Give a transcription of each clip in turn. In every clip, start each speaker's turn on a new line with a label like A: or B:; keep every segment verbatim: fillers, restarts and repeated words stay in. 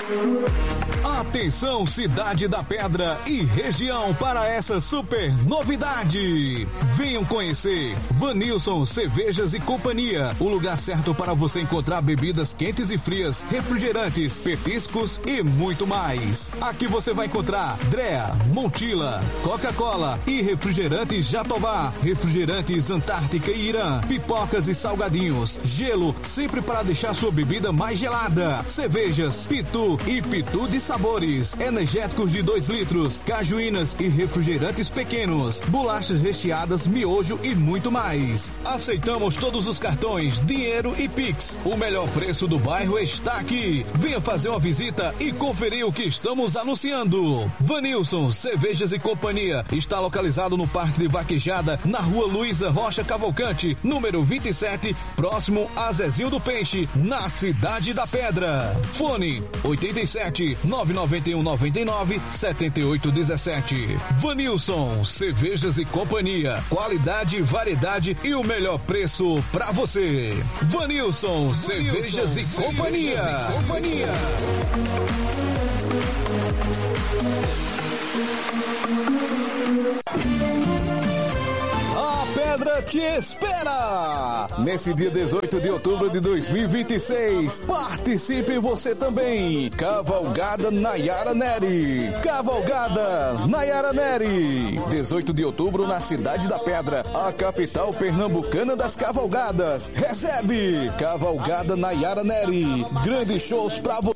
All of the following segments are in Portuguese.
A: Atenção, Cidade da Pedra e região, para essa super novidade. Venham conhecer Vanilson Cervejas e Companhia, o lugar certo para você encontrar bebidas quentes e frias, refrigerantes, petiscos e muito mais. Aqui você vai encontrar Drea, Montila, Coca-Cola e refrigerantes Jatobá, refrigerantes Antártica e Irã, pipocas e salgadinhos, gelo, sempre para deixar sua bebida mais gelada, cervejas, pitu e pitu de sabores, energéticos de dois litros, cajuínas e refrigerantes pequenos, bolachas recheadas, miojo e muito mais. Aceitamos todos os cartões, dinheiro e Pix. O melhor preço do bairro está aqui. Venha fazer uma visita e conferir o que estamos anunciando. Vanilson Cervejas e Companhia está localizado no Parque de Vaquejada, na Rua Luísa Rocha Cavalcante, número vinte e sete, próximo a Zezinho do Peixe, na Cidade da Pedra. Fone oitenta e sete, nove nove um nove nove, sete oito um sete. Vanilson Cervejas e Companhia, qualidade, variedade e o melhor preço pra você. Vanilson Cervejas e Companhia. Companhia. A Pedra te espera! Nesse dia dezoito de outubro de dois mil e vinte e seis, participe você também! Cavalgada Nayara Neri! Cavalgada Nayara Neri! dezoito de outubro na Cidade da Pedra, a capital pernambucana das cavalgadas. Recebe! Cavalgada Nayara Neri! Grandes shows pra você!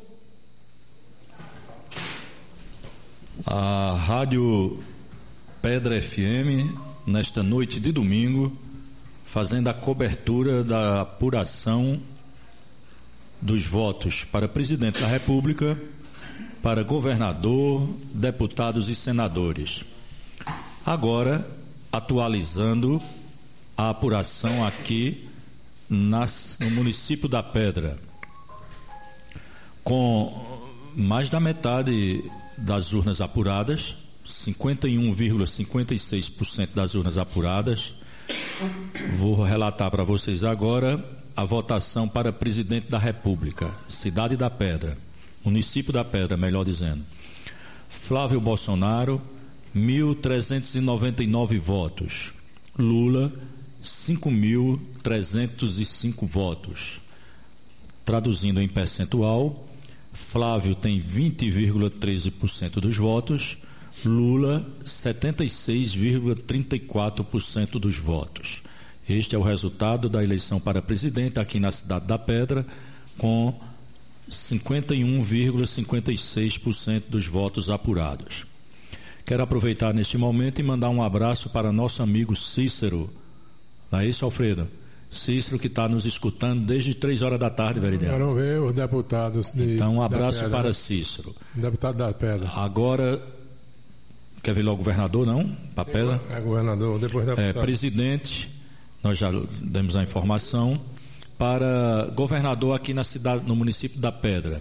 B: A Rádio Pedra F M, nesta noite de domingo, fazendo a cobertura da apuração dos votos para presidente da República, para governador, deputados e senadores. Agora, atualizando a apuração aqui nas, no município da Pedra, com mais da metade das urnas apuradas, cinquenta e um vírgula cinquenta e seis por cento das urnas apuradas. Vou relatar para vocês agora a votação para presidente da República, Cidade da Pedra, município da Pedra, melhor dizendo. Flávio Bolsonaro, mil trezentos e noventa e nove votos. Lula, cinco mil trezentos e cinco votos. Traduzindo em percentual, Flávio tem vinte vírgula treze por cento dos votos, Lula setenta e seis vírgula trinta e quatro por cento dos votos. Este é o resultado da eleição para presidente aqui na Cidade da Pedra, com cinquenta e um vírgula cinquenta e seis por cento dos votos apurados. Quero aproveitar neste momento e mandar um abraço para nosso amigo Cícero. Não é isso, Alfredo? Cícero, que está nos escutando desde três horas da tarde, vereador.
C: Quero ver os deputados de,
B: Então, um abraço
C: da
B: para Cícero.
C: Deputado da Pedra.
B: Agora, quer ver logo o governador, não? Para Pedra?
C: É governador, depois deputado.
B: É, presidente, nós já demos a informação, para governador aqui na cidade, no município da Pedra,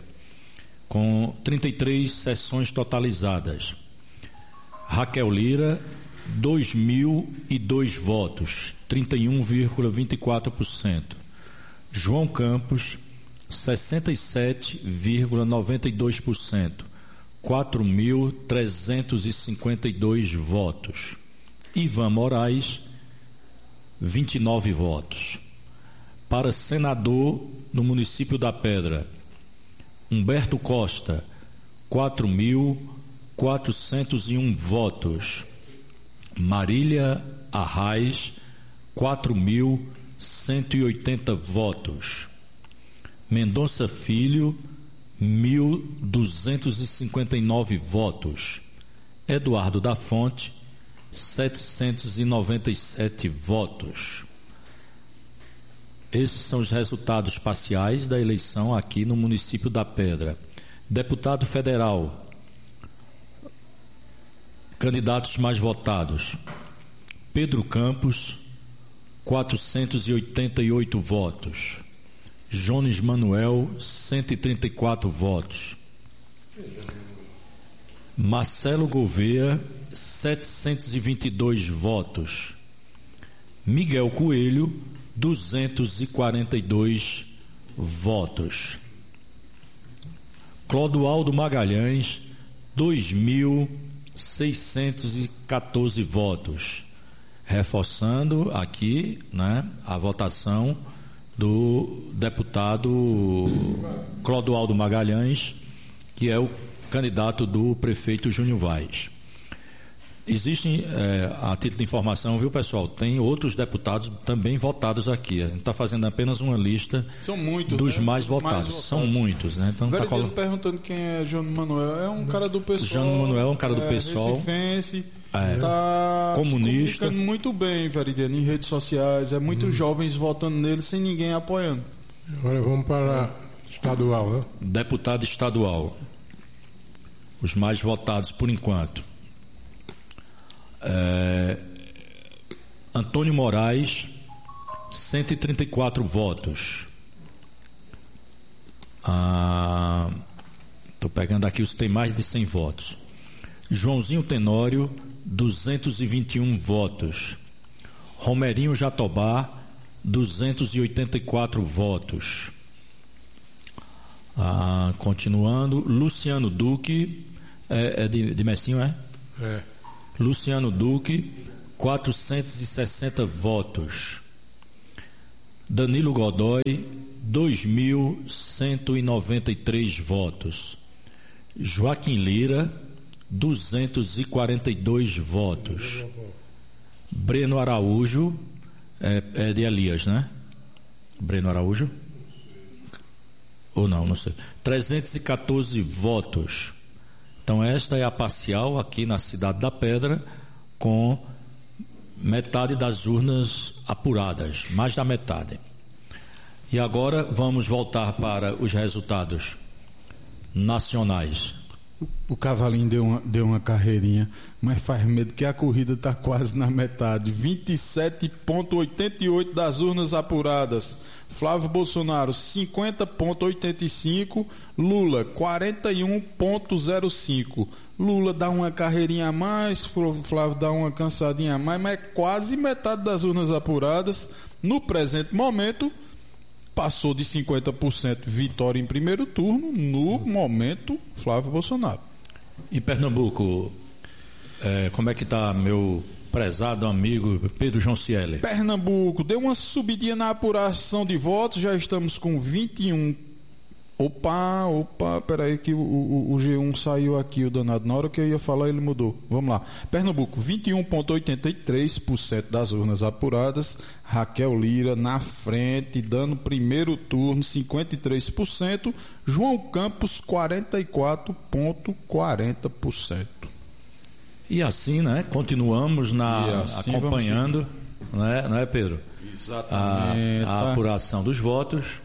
B: com trinta e três sessões totalizadas. Raquel Lira, dois mil e dois votos, trinta e um vírgula vinte e quatro por cento. João Campos, sessenta e sete vírgula noventa e dois por cento, quatro mil trezentos e cinquenta e dois votos. Ivan Moraes, vinte e nove votos. Para senador no município da Pedra, Humberto Costa, quatro mil quatrocentos e um votos. Marília Arraes, quatro mil cento e oitenta votos. Mendonça Filho, mil duzentos e cinquenta e nove votos. Eduardo da Fonte, setecentos e noventa e sete votos. Esses são os resultados parciais da eleição aqui no município da Pedra. Deputado federal, candidatos mais votados: Pedro Campos, quatrocentos e oitenta e oito votos. Jones Manuel, cento e trinta e quatro votos. Marcelo Gouveia, setecentos e vinte e dois votos. Miguel Coelho, duzentos e quarenta e dois votos. Clodoaldo Magalhães, dois mil seiscentos e quatorze votos. Reforçando aqui, né, a votação do deputado Clodoaldo Magalhães, que é o candidato do prefeito Júnior Vaz. Existem, é, a título de informação, viu, pessoal, tem outros deputados também votados aqui. A gente está fazendo apenas uma lista
D: São muitos,
B: dos
D: né?
B: mais, votados.
D: mais votados.
B: São muitos, né? Então, tá colo...
D: perguntando quem é João Manuel. É um cara do PSOL.
B: João Manuel é um cara do
D: é,
B: PSOL.
D: Recifense.
B: É,
D: tá
B: comunista.
D: Se comunicando muito bem, Veridiano, em redes sociais. É muitos hum. jovens votando nele sem ninguém apoiando.
C: Agora vamos para estadual, né?
B: Deputado estadual. Os mais votados por enquanto. É, Antônio Moraes, cento e trinta e quatro votos. Ah, estou pegando aqui os que tem mais de cem votos. Joãozinho Tenório, duzentos e vinte e um votos. Romerinho Jatobá, duzentos e oitenta e quatro votos. Ah, continuando, Luciano Duque, é, é de, de Messinho, é?
C: É.
B: Luciano Duque, quatrocentos e sessenta votos. Danilo Godoy, dois mil cento e noventa e três votos. Joaquim Lira, duzentos e quarenta e dois votos. Breno Araújo, é, é de Elias, né? Breno Araújo? Ou não, não sei. trezentos e quatorze votos. Então esta é a parcial aqui na Cidade da Pedra, com metade das urnas apuradas, mais da metade. E agora vamos voltar para os resultados nacionais.
D: O Cavalinho deu uma, deu uma carreirinha, mas faz medo que a corrida está quase na metade. vinte e sete vírgula oitenta e oito das urnas apuradas. Flávio Bolsonaro, cinquenta vírgula oitenta e cinco. Lula, quarenta e um vírgula zero cinco. Lula dá uma carreirinha a mais, Flávio dá uma cansadinha a mais, mas é quase metade das urnas apuradas. No presente momento, passou de cinquenta por cento vitória em primeiro turno, no momento, Flávio Bolsonaro.
B: Em Pernambuco, é, como é que está meu prezado amigo Pedro João Cieli?
D: Pernambuco, deu uma subidinha na apuração de votos, já estamos com vinte e um. Opa, opa, peraí que o, o, o G um saiu aqui, o danado. Na hora que eu ia falar, ele mudou. Vamos lá. Pernambuco, vinte e um vírgula oitenta e três por cento das urnas apuradas. Raquel Lira na frente, dando primeiro turno, cinquenta e três por cento. João Campos, quarenta e quatro vírgula quarenta por cento.
B: E assim, né? Continuamos na,
D: assim
B: acompanhando, não é, não é, Pedro?
D: Exatamente.
B: A, a apuração dos votos.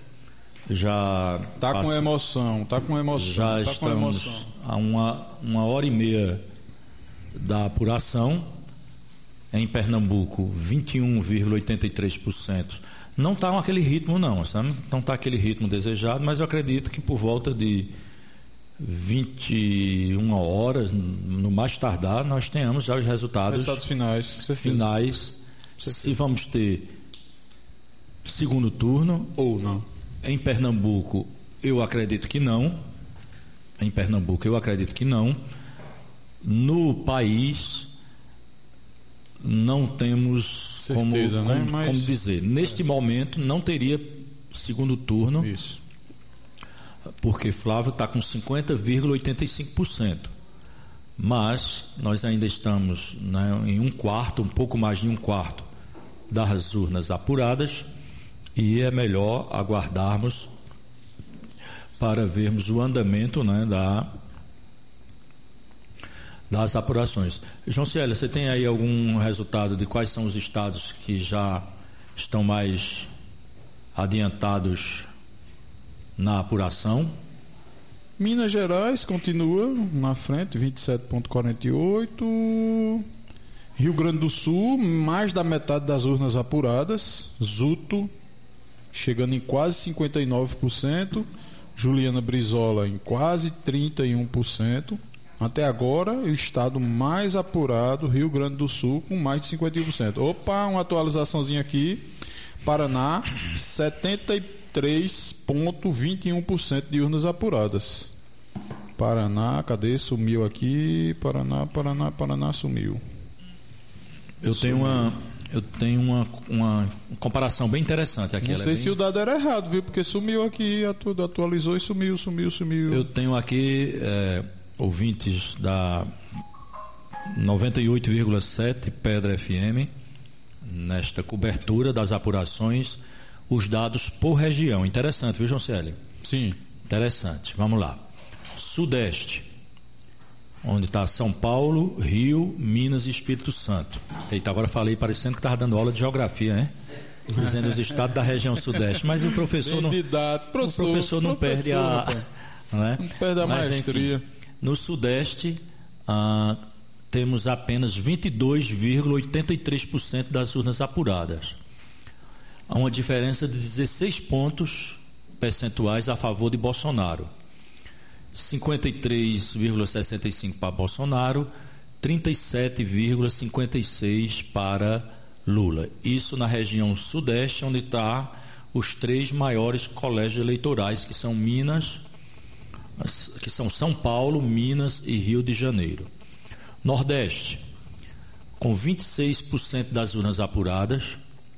B: Já
D: tá passa, com emoção, tá com emoção.
B: Já
D: tá
B: estamos
D: com emoção.
B: a uma, uma hora e meia da apuração. Em Pernambuco, vinte e um vírgula oitenta e três por cento. Não está aquele ritmo, não, sabe? Não está aquele ritmo desejado, mas eu acredito que por volta de vinte e uma horas, no mais tardar, nós tenhamos já os resultados,
D: resultados finais.
B: finais se vamos ter segundo turno
D: ou não.
B: Em Pernambuco, eu acredito que não. Em Pernambuco, eu acredito que não. No país, não temos
D: certeza,
B: como,
D: né?
B: como,
D: Mas...
B: como dizer. Neste é. momento, não teria segundo turno.
D: Isso.
B: Porque Flávio está com cinquenta vírgula oitenta e cinco por cento. Mas nós ainda estamos, né, em um quarto, um pouco mais de um quarto das urnas apuradas. E é melhor aguardarmos para vermos o andamento, né, da, das apurações. João Cieli, você tem aí algum resultado de quais são os estados que já estão mais adiantados na apuração?
D: Minas Gerais continua na frente, vinte e sete vírgula quarenta e oito. Rio Grande do Sul, mais da metade das urnas apuradas. Zuto, chegando em quase cinquenta e nove por cento. Juliana Brizola em quase trinta e um por cento. Até agora, o estado mais apurado, Rio Grande do Sul, com mais de cinquenta e um por cento. Opa, uma atualizaçãozinha aqui. Paraná, setenta e três vírgula vinte e um por cento de urnas apuradas. Paraná, cadê? Sumiu aqui. Paraná, Paraná, Paraná, sumiu.
B: Eu
D: sumiu.
B: tenho uma, eu tenho uma, uma comparação bem interessante aqui.
D: Não
B: Ela
D: sei
B: é
D: se
B: bem...
D: o dado era errado, viu? Porque sumiu aqui, atu- atualizou e sumiu, sumiu, sumiu.
B: Eu tenho aqui é, ouvintes da noventa e oito vírgula sete Pedra F M, nesta cobertura das apurações, os dados por região. Interessante, viu, João Célio?
D: Sim.
B: Interessante. Vamos lá. Sudeste, onde está São Paulo, Rio, Minas e Espírito Santo. Eita, agora falei parecendo que estava dando aula de geografia, né? Dizendo os estados da região Sudeste. Mas o professor não,
D: professor,
B: o professor não
D: professor,
B: perde a... Não, é?
D: não perde a
B: Mas,
D: maestria.
B: enfim, no Sudeste, ah, temos apenas vinte e dois vírgula oitenta e três por cento das urnas apuradas. Há uma diferença de dezesseis pontos percentuais a favor de Bolsonaro. cinquenta e três vírgula sessenta e cinco para Bolsonaro, trinta e sete vírgula cinquenta e seis para Lula. Isso na região Sudeste, onde está os três maiores colégios eleitorais, que são Minas, que são São Paulo, Minas e Rio de Janeiro. Nordeste, com vinte e seis por cento das urnas apuradas,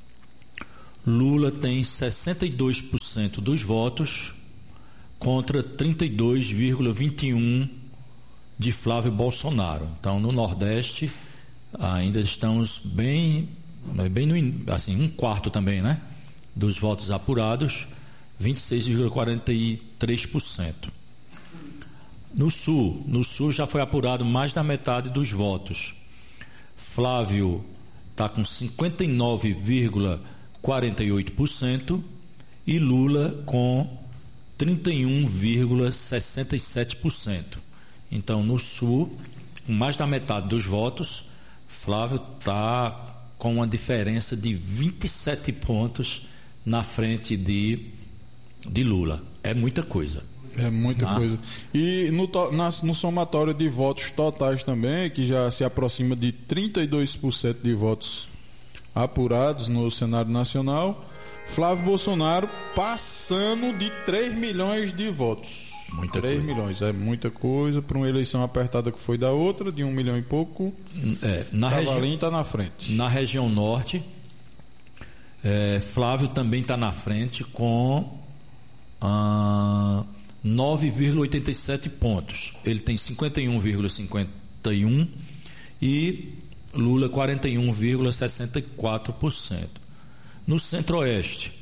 B: Lula tem sessenta e dois por cento dos votos contra trinta e dois vírgula vinte e um por cento de Flávio Bolsonaro. Então, no Nordeste, ainda estamos bem, bem no, assim, um quarto também, né? Dos votos apurados, vinte e seis vírgula quarenta e três por cento. No Sul, no Sul já foi apurado mais da metade dos votos. Flávio está com cinquenta e nove vírgula quarenta e oito por cento e Lula com trinta e um vírgula sessenta e sete por cento. Então, no Sul, com mais da metade dos votos, Flávio está com uma diferença de vinte e sete pontos na frente de, de Lula. É muita coisa.
D: É muita
B: Ah.
D: coisa. E no, to- na- no somatório de votos totais também, que já se aproxima de trinta e dois por cento de votos apurados no cenário nacional, Flávio Bolsonaro passando de três milhões de votos.
B: Muita
D: três
B: coisa.
D: milhões, é muita coisa para uma eleição apertada que foi da outra, de um milhão e pouco.
B: É, na
D: Cavalinho
B: região,
D: está na frente.
B: na região Norte, é, Flávio também está na frente com ah, nove vírgula oitenta e sete pontos. Ele tem cinquenta e um vírgula cinquenta e um e Lula quarenta e um vírgula sessenta e quatro por cento. No Centro-Oeste,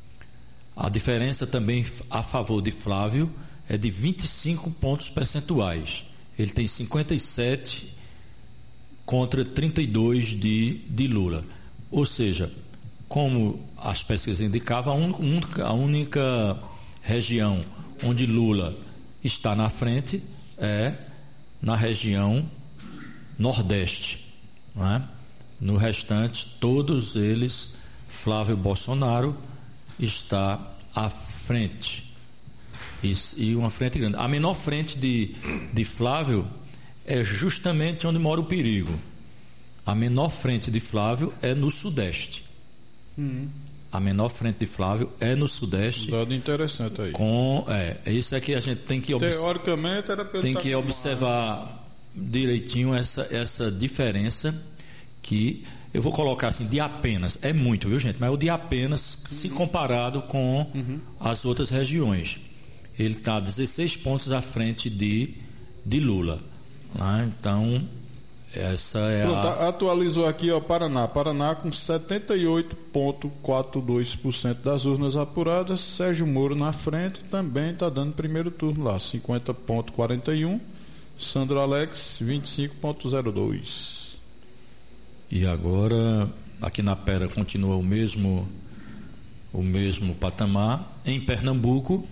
B: a diferença também a favor de Flávio é de vinte e cinco pontos percentuais. Ele tem cinquenta e sete contra trinta e dois de, de Lula. Ou seja, como as pesquisas indicavam, a única, a única região onde Lula está na frente é na região Nordeste. Não é? No restante, todos eles, Flávio Bolsonaro está à frente. E, e uma frente grande. A menor frente de, de Flávio é justamente onde mora o perigo. A menor frente de Flávio é no Sudeste.
D: Hum.
B: A menor frente de Flávio é no Sudeste.
D: Dado interessante aí.
B: Com, é, isso é que a gente tem que, obs-
D: Teoricamente era para ele
B: tem
D: tá
B: que
D: com
B: observar direitinho essa, essa diferença que eu vou colocar assim, de apenas, é muito, viu, gente? Mas o de apenas, se comparado com
D: Uhum.
B: as outras regiões. Ele está dezesseis pontos à frente de, de Lula. Né? Então, essa é
D: Pronto,
B: a...
D: atualizou aqui, ó, Paraná. Paraná com setenta e oito vírgula quarenta e dois por cento das urnas apuradas. Sérgio Moro na frente, também está dando primeiro turno lá, cinquenta vírgula quarenta e um. Sandro Alex, vinte e cinco vírgula zero dois.
B: E agora, aqui na Pera continua o mesmo, o mesmo patamar. Em Pernambuco,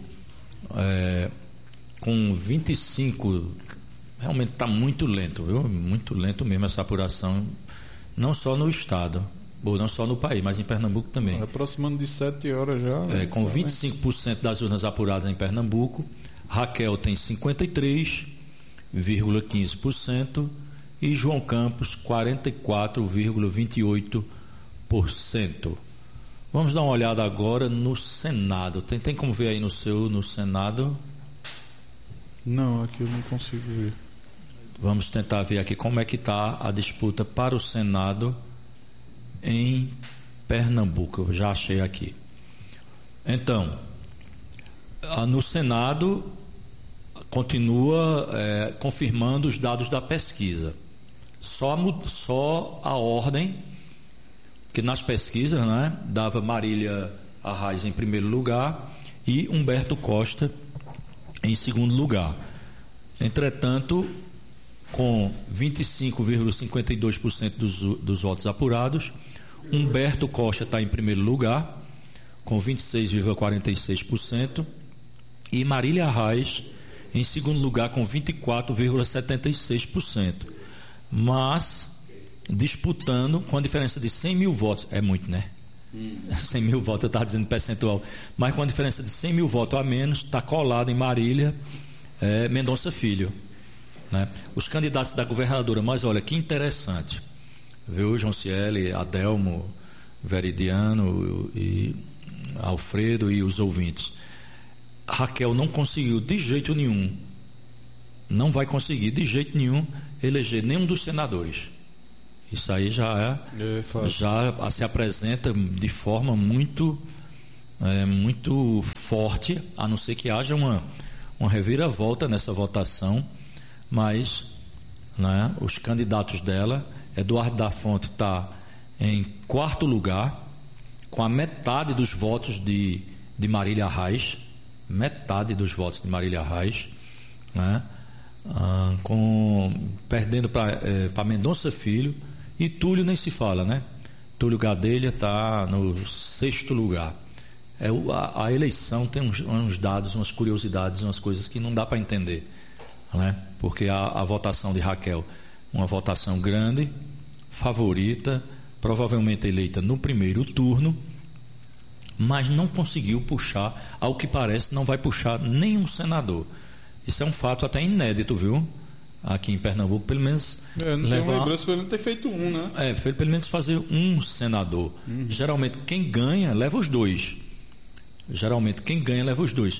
B: é, com vinte e cinco, realmente está muito lento, viu? Muito lento mesmo essa apuração, não só no estado, ou não só no país, mas em Pernambuco também.
D: Aproximando de sete horas já.
B: É, com vinte e cinco por cento das urnas apuradas em Pernambuco, Raquel tem cinquenta e três vírgula quinze por cento e João Campos quarenta e quatro vírgula vinte e oito por cento. Vamos dar uma olhada agora no Senado. Tem, tem como ver aí no seu no Senado?
D: Não, aqui eu não consigo ver.
B: Vamos tentar ver aqui como é que está a disputa para o Senado em Pernambuco. Eu já achei aqui. Então, no Senado continua é, confirmando os dados da pesquisa. Só, só a ordem, que nas pesquisas, né, dava Marília Arraes em primeiro lugar e Humberto Costa em segundo lugar. Entretanto, com vinte e cinco vírgula cinquenta e dois por cento dos, dos votos apurados, Humberto Costa está em primeiro lugar, com vinte e seis vírgula quarenta e seis por cento, e Marília Arraes em segundo lugar, com vinte e quatro vírgula setenta e seis por cento. Mas, disputando, com a diferença de cem mil votos, é muito, né? Hum. cem mil votos, eu estava dizendo percentual, mas com a diferença de cem mil votos a menos, está colado em Marília é, Mendonça Filho. Né? Os candidatos da governadora, mas olha que interessante, viu, João Cieli, Adelmo, Veridiano e Alfredo e os ouvintes. Raquel não conseguiu de jeito nenhum, não vai conseguir de jeito nenhum eleger nenhum dos senadores. Isso aí já é, é já se apresenta de forma muito é, muito forte, a não ser que haja uma, uma reviravolta nessa votação. Mas, né, os candidatos dela, Eduardo da Fonte está em quarto lugar, com a metade dos votos de, de Marília Arraes, metade dos votos de Marília Arraes, né, ah, com, perdendo para eh, Mendonça Filho, e Túlio nem se fala, né? Túlio Gadelha está no sexto lugar. É, a, a eleição tem uns, uns dados, umas curiosidades, umas coisas que não dá para entender. Né? Porque a, a votação de Raquel, uma votação grande, favorita, provavelmente eleita no primeiro turno, mas não conseguiu puxar, ao que parece, não vai puxar nenhum senador. Isso é um fato até inédito, viu? Aqui em Pernambuco, pelo menos
D: é, não
B: levar...
D: tem lembrança, pelo menos ter feito um, né?
B: É, foi pelo menos fazer um senador. Uhum. Geralmente quem ganha leva os dois. Geralmente quem ganha leva os dois.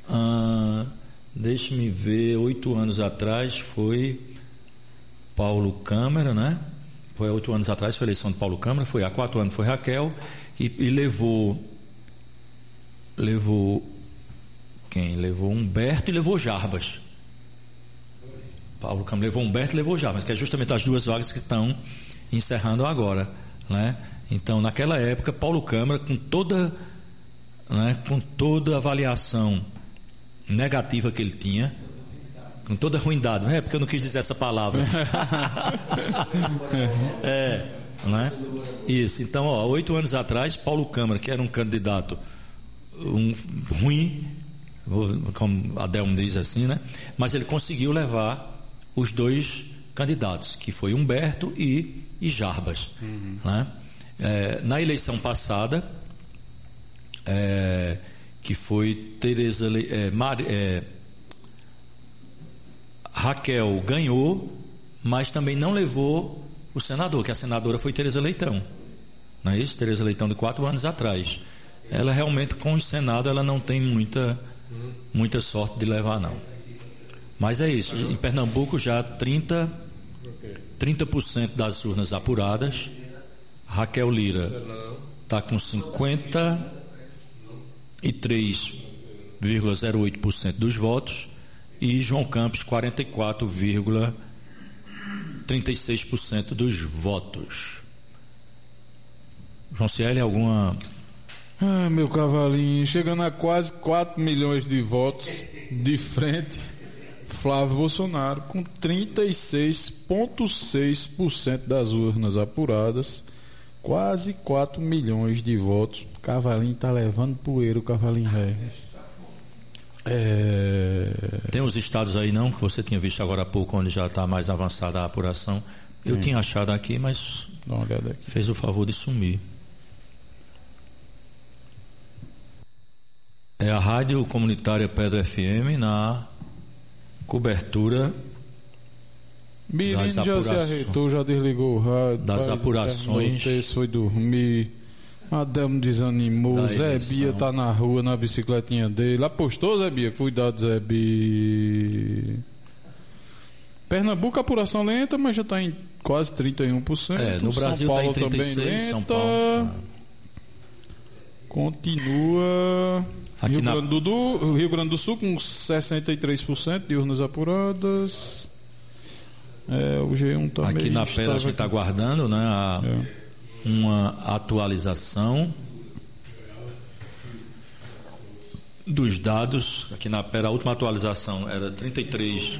B: Ah, deixe-me ver, oito anos atrás foi Paulo Câmara, né? Foi oito anos atrás, foi a eleição de Paulo Câmara, foi há quatro anos foi Raquel, e, e levou levou quem? Levou Humberto e levou Jarbas. Paulo Câmara levou Humberto e levou Jarbas, que é justamente as duas vagas que estão encerrando agora, né? Então, naquela época, Paulo Câmara, com toda, né, com toda a avaliação negativa que ele tinha, com toda a ruindade, não é porque eu não quis dizer essa palavra. é, né? Isso. Então, ó, oito anos atrás, Paulo Câmara, que era um candidato um, ruim, como Adelmo diz assim, né? Mas ele conseguiu levar os dois candidatos, que foi Humberto e, e Jarbas. Uhum. Né? É, na eleição passada, é, que foi Tereza é, Mar, é, Raquel ganhou, mas também não levou o senador, que a senadora foi Tereza Leitão. Não é isso? Tereza Leitão, de quatro anos atrás. Ela realmente, com o Senado, ela não tem muita, muita sorte de levar, não. Mas é isso, em Pernambuco já trinta por cento das urnas apuradas. Raquel Lira está com cinquenta e três vírgula zero oito por cento dos votos e João Campos quarenta e quatro vírgula trinta e seis por cento dos votos. João Cieli, alguma...
D: Ah, meu cavalinho, chegando a quase quatro milhões de votos de frente... Flávio Bolsonaro com trinta e seis vírgula seis por cento das urnas apuradas, quase quatro milhões de votos. Cavalinho tá levando poeira, o Cavalinho Ré. É...
B: Tem os estados aí não, que você tinha visto agora há pouco, onde já está mais avançada a apuração. Eu Sim. tinha achado aqui, mas
D: Dá uma olhada aqui.
B: Fez o favor de sumir. É a Rádio Comunitária Pedra F M na cobertura
D: Mirim já se arretou, já desligou o rádio.
B: Das apurações.
D: Esse foi dormir. Adelmo desanimou,
B: Da
D: Zé
B: eleição.
D: Bia tá na rua na bicicletinha dele. Apostou, Zé Bia? Cuidado, Zé Bia. Pernambuco, apuração lenta, mas já está em quase trinta e um por cento.
B: É, no Brasil
D: São
B: está
D: Paulo
B: em trinta e seis,
D: também lenta.
B: São Paulo.
D: Continua.
B: Aqui
D: Rio,
B: na-
D: Grande do, do, Rio Grande do Sul com sessenta e três por cento de urnas apuradas. É, o G um também.
B: Aqui na Pedra a gente está aguardando, né, a,
D: É.
B: uma atualização dos dados. Aqui na Pedra a última atualização era trinta e três,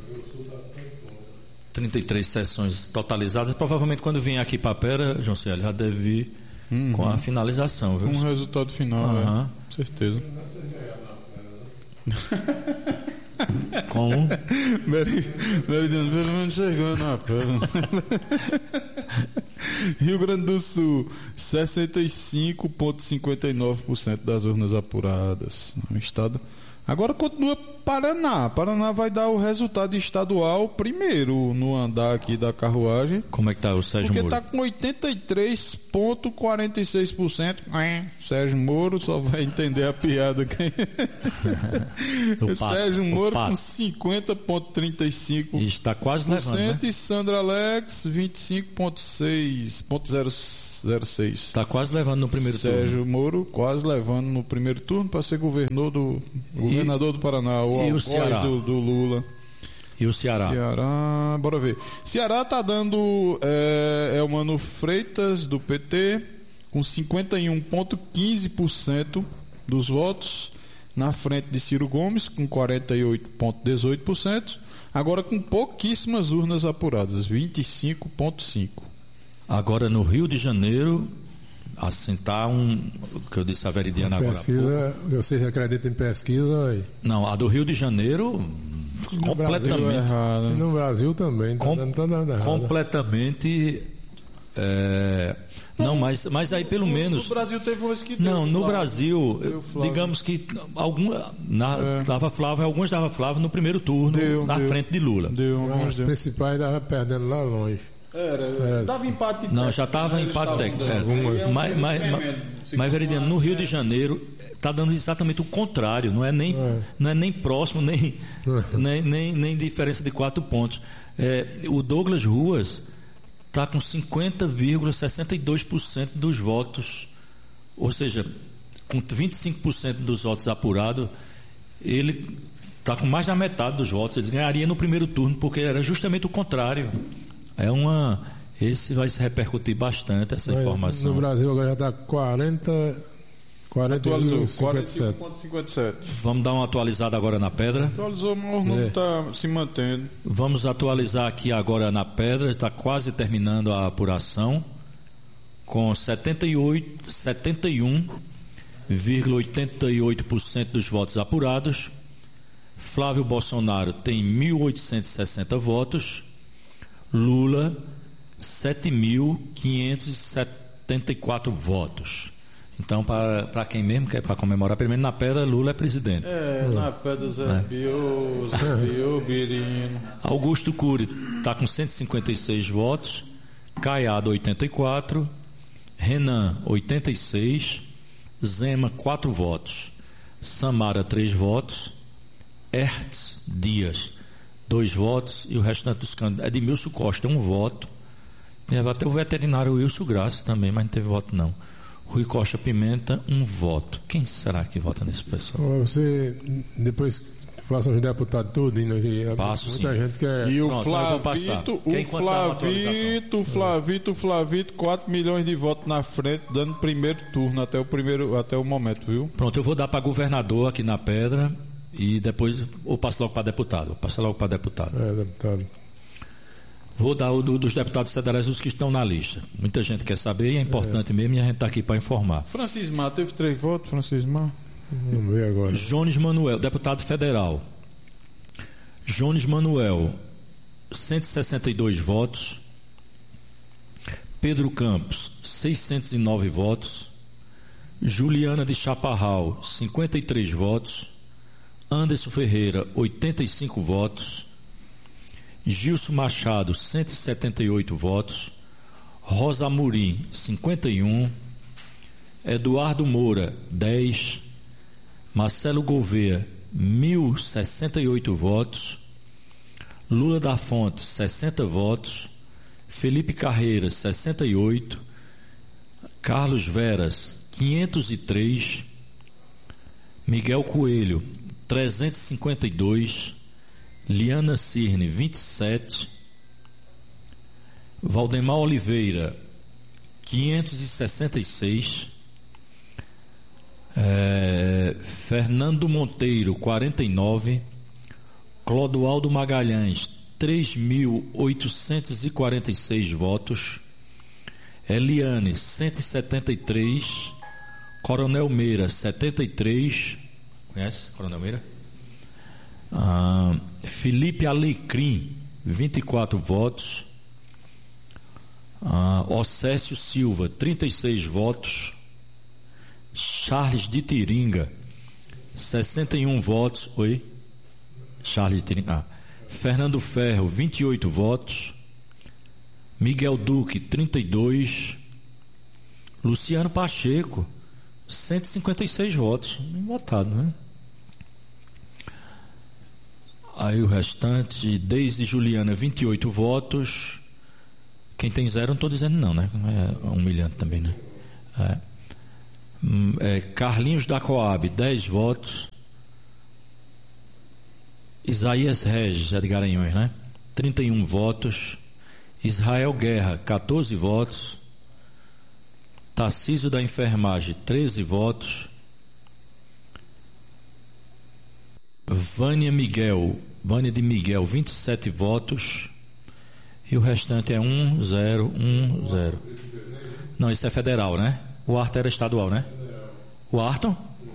B: trinta e três sessões totalizadas. Provavelmente quando vier aqui para a Pedra, João Célio, já deve vir
D: Uhum.
B: com a finalização, viu?
D: Com o resultado final,
B: Aham.
D: é, certeza.
B: Com
D: Meridiano, pelo menos chegou na pedra. Rio Grande do Sul, sessenta e cinco vírgula cinquenta e nove por cento das urnas apuradas no estado. Agora continua Paraná. Paraná vai dar o resultado estadual primeiro no andar aqui da carruagem.
B: como é que tá o Sérgio
D: Porque
B: Moro?
D: está com oitenta e três vírgula quarenta e seis por cento. Sérgio Moro só vai entender a piada. Quem...
B: O pato,
D: Sérgio
B: o
D: Moro
B: pato.
D: com cinquenta vírgula trinta e cinco por cento.
B: E está quase levando, né?
D: e Sandra Alex vinte e cinco vírgula zero seis.
B: Está quase levando no primeiro
D: Sérgio
B: turno.
D: Moro quase levando no primeiro turno para ser governador do, governador do Paraná, o
B: e o
D: algoz
B: Ceará?
D: do, do Lula.
B: E o Ceará?
D: Ceará, bora ver. Ceará tá dando é, é o Mano Freitas do P T com cinquenta e um vírgula quinze por cento dos votos, na frente de Ciro Gomes com quarenta e oito vírgula dezoito por cento, agora com pouquíssimas urnas apuradas, vinte e cinco vírgula cinco por cento.
B: Agora no Rio de Janeiro, assentar um, o que eu disse a Veridiana agora há pouco.
C: Pesquisa, vocês acreditam em pesquisa aí?
B: Não, a do Rio de Janeiro,
C: No
B: completamente,
C: Brasil,
D: Errado.
C: E no Brasil também, tá
B: com-
C: dando toda errada.
B: completamente, é, não, mas, mas aí pelo menos,
D: No Brasil teve umas que deu
B: não, no
D: Flávio.
B: Brasil,
D: Deu Flávio.
B: digamos que alguma, na,
D: É.
B: dava Flávio, alguns dava Flávio no primeiro turno,
D: Deu,
B: na
D: deu.
B: frente de Lula.
D: Deu, alguns
C: As
D: deu.
C: principais estavam perdendo lá longe.
D: Era,
C: Era
D: dava empate.
B: Não, já estava empate técnico. é. Mas, mas, mas, mas, Veridiano, no Rio de Janeiro está dando exatamente o contrário, não é nem,
C: É.
B: não é nem próximo, nem, nem, nem, nem diferença de quatro pontos. É, o Douglas Ruas está com cinquenta vírgula sessenta e dois por cento dos votos, ou seja, com vinte e cinco por cento dos votos apurados, ele está com mais da metade dos votos, ele ganharia no primeiro turno, porque era justamente o contrário. É uma. Esse vai se repercutir bastante, essa
C: Mas
B: informação.
C: No Brasil agora já está quarenta, quarenta
D: Atualizou,
C: e cinquenta e sete.
D: quarenta e um vírgula cinquenta e sete.
B: Vamos dar uma atualizada agora na pedra.
D: Atualizou, mas o número
C: É.
D: está se mantendo.
B: Vamos atualizar aqui agora na pedra, está quase terminando a apuração, com setenta e oito, setenta e um vírgula oitenta e oito por cento dos votos apurados. Flávio Bolsonaro tem mil oitocentos e sessenta votos. Lula, sete mil quinhentos e setenta e quatro votos. Então, para quem mesmo quer para comemorar, primeiro na pedra, Lula é presidente.
D: É, na pedra Zé
B: É.
D: Bio, Zé Bio, Birino.
B: Augusto Cury está com cento e cinquenta e seis votos, Caiado oitenta e quatro, Renan oitenta e seis, Zema quatro votos, Samara três votos, Hertz Dias dois votos e o restante dos candidatos. Edmilson Costa um voto, e até o veterinário Wilson Graça também, mas não teve voto não. Rui Costa Pimenta um voto. Quem será que vota nesse pessoal?
C: Você, depois faça os deputados todos indo aqui.
B: Passo,
C: Muita
B: sim.
C: gente quer.
D: E o
B: Pronto, eu vou passar.
D: Flavito,
B: Quem
D: o
B: quanto dá uma
D: Flavito, o Flavito, o Flavito, quatro milhões de votos na frente, dando primeiro turno até o primeiro, até o momento, viu?
B: Pronto, eu vou dar para governador aqui na pedra e depois eu passo logo para deputado. Vou passar logo para deputado.
C: É, deputado.
B: Vou dar o do, dos deputados federais, os que estão na lista. Muita gente quer saber e é importante mesmo e a gente está aqui para informar.
D: Francis Mar, teve três votos, Francis Mar?
C: Vamos ver agora.
B: Jones Manuel, deputado federal. Jones Manuel, cento e sessenta e dois votos. Pedro Campos, seiscentos e nove votos. Juliana de Chaparral, cinquenta e três votos. Anderson Ferreira, oitenta e cinco votos. Gilson Machado, cento e setenta e oito votos. Rosa Amorim, cinquenta e um. Eduardo Moura, dez. Marcelo Gouveia, mil e sessenta e oito votos. Lula da Fonte, sessenta votos. Felipe Carreira, sessenta e oito. Carlos Veras, quinhentos e três. Miguel Coelho, trezentos e cinquenta e dois. Liana Cirne, vinte e sete. Valdemar Oliveira, quinhentos e sessenta e seis. É, Fernando Monteiro, quarenta e nove. Clodoaldo Magalhães, três mil oitocentos e quarenta e seis votos. Eliane, cento e setenta e três. Coronel Meira, setenta e três. Conhece Coronel Meira? Ah, Felipe Alecrim, vinte e quatro votos. Ah, Océsio Silva, trinta e seis votos. Charles de Tiringa, sessenta e um votos. Oi? Charles de Tiringa. Ah. Fernando Ferro, vinte e oito votos. Miguel Duque, trinta e dois. Luciano Pacheco, cento e cinquenta e seis votos. Bem votado, né? Aí o restante, Deise Juliana, vinte e oito votos. Quem tem zero, não estou dizendo não, né? É humilhante também, né? É. É, Carlinhos da Coab, dez votos. Isaías Regis, é de Garanhuns, né? trinta e um votos. Israel Guerra, quatorze votos. Tarcísio da Enfermagem, treze votos. Vânia Miguel, Vânia de Miguel, vinte e sete votos. E o restante é um, zero, um, zero. Não, isso é federal, né? O Arthur era estadual, né? O Arthur?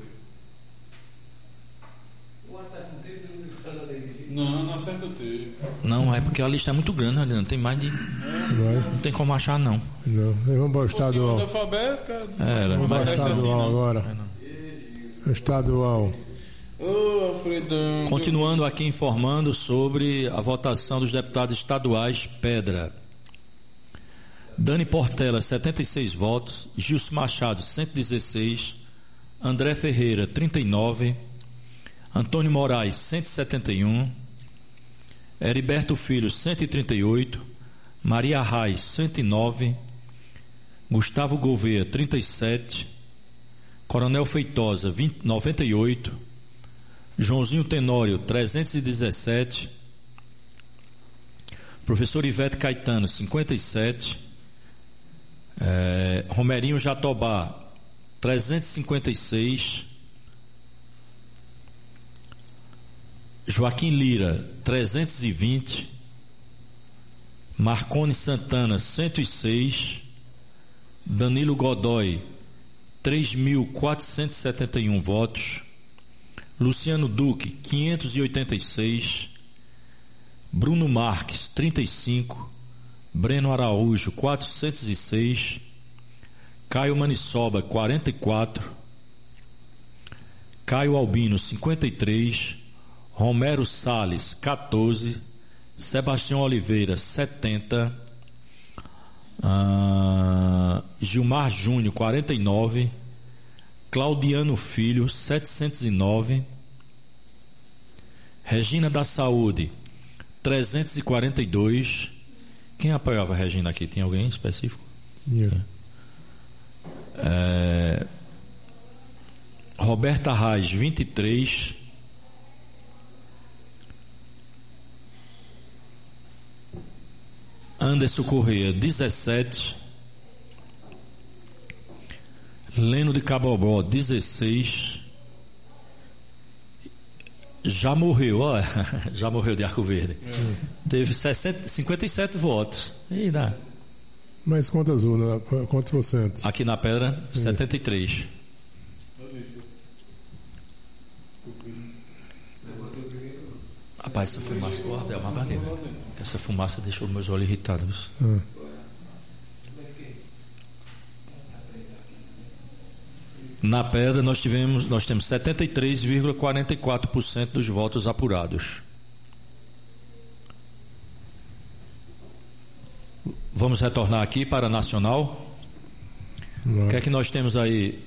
D: Não, não acerta teve.
B: Não, é porque a lista é muito grande, né? Não tem mais de. Não, não tem como achar, não.
C: Não, vamos para o estadual.
B: Era,
C: vamos para o estadual assim, agora. É, estadual.
D: Ô, Alfredão.
B: Continuando aqui informando sobre a votação dos deputados estaduais Pedra. Dani Portela, setenta e seis votos. Gilson Machado, cento e dezesseis. André Ferreira, trinta e nove. Antônio Moraes, cento e setenta e um. Heriberto Filho, cento e trinta e oito. Maria Reis, cento e nove. Gustavo Gouveia, trinta e sete. Coronel Feitosa, vinte, noventa e oito. Joãozinho Tenório, trezentos e dezessete. Professor Ivete Caetano, cinquenta e sete. É, Romerinho Jatobá, trezentos e cinquenta e seis. Joaquim Lira, trezentos e vinte. Marcone Santana, cento e seis. Danilo Godoy, três mil quatrocentos e setenta e um votos. Luciano Duque, quinhentos e oitenta e seis. Bruno Marques, trinta e cinco. Breno Araújo, quatrocentos e seis. Caio Manissoba, quarenta e quatro. Caio Albino, cinquenta e três. Romero Salles, quatorze. Sebastião Oliveira, setenta. Ah, Gilmar Júnior, quarenta e nove. Claudiano Filho, setecentos e nove. Regina da Saúde, trezentos e quarenta e dois. Quem apoiava a Regina aqui? Tem alguém específico?
C: Yeah.
B: É, Roberta Reis, vinte e três. Anderson Correia, dezessete. Leno de Cabobó, dezesseis. Já morreu, ó, já morreu de Arco Verde. É. Teve sessenta, cinquenta e sete votos. E dá.
C: Mas quantas urnas? Quantos por cento?
B: Aqui na Pedra, é. setenta e três. Rapaz, essa fumaça, oh, Abel, uma bandeira. Essa fumaça deixou meus olhos irritados. É. Na Pedra nós tivemos, nós temos setenta e três vírgula quarenta e quatro por cento dos votos apurados. Vamos retornar aqui para a Nacional. O que é que nós temos aí?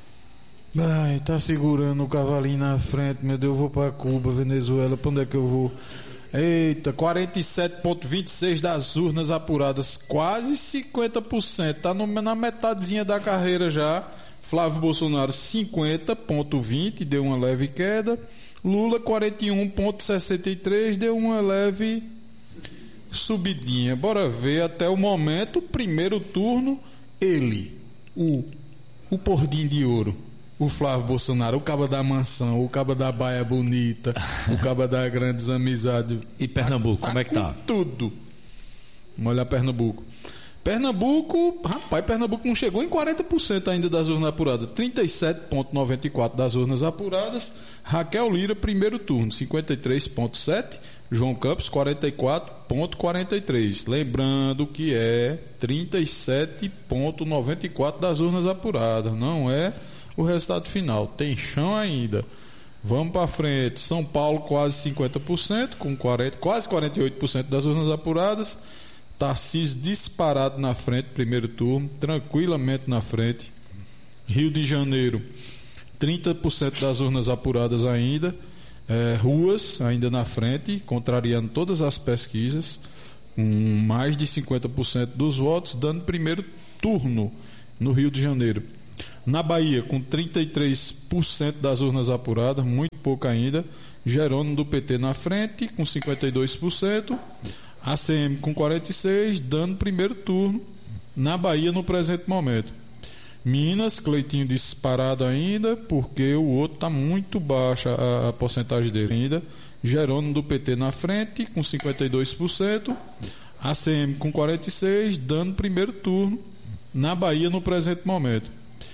D: Ai, tá segurando o cavalinho na frente, meu Deus, eu vou pra Cuba, Venezuela, pra onde é que eu vou? Eita, quarenta e sete vírgula vinte e seis das urnas apuradas, quase cinquenta por cento, tá no, na metadezinha da carreira já. Flávio Bolsonaro cinquenta vírgula vinte, deu uma leve queda. Lula quarenta e um vírgula sessenta e três, deu uma leve subidinha. Bora ver até o momento, primeiro turno, ele, o, o pordinho de ouro. O Flávio Bolsonaro, o caba da mansão, o caba da baia bonita, o caba das grandes amizades.
B: E Pernambuco, tá, como é que tá?
D: Tudo. Vamos olhar Pernambuco. Pernambuco, rapaz, Pernambuco não chegou em quarenta por cento ainda das urnas apuradas. trinta e sete vírgula noventa e quatro das urnas apuradas. Raquel Lira, primeiro turno, cinquenta e três vírgula sete. João Campos, quarenta e quatro vírgula quarenta e três. Lembrando que é trinta e sete vírgula noventa e quatro das urnas apuradas. Não é o resultado final. Tem chão ainda. Vamos para frente. São Paulo, quase cinquenta por cento, com quarenta, quase quarenta e oito por cento das urnas apuradas. Tarcísio disparado na frente, primeiro turno, tranquilamente na frente. Rio de Janeiro, trinta por cento das urnas apuradas ainda. É, Ruas, ainda na frente, contrariando todas as pesquisas, com mais de cinquenta por cento dos votos, dando primeiro turno no Rio de Janeiro. Na Bahia, com trinta e três por cento das urnas apuradas, muito pouco ainda. Jerônimo do P T na frente, com cinquenta e dois por cento. A C M com quarenta e seis por cento, dando primeiro turno na Bahia no presente momento. Minas, Cleitinho disparado ainda, porque o outro está muito baixa a, a porcentagem dele ainda. Jerônimo do P T na frente, com cinquenta e dois por cento. A C M com quarenta e seis por cento, dando primeiro turno na Bahia no presente momento.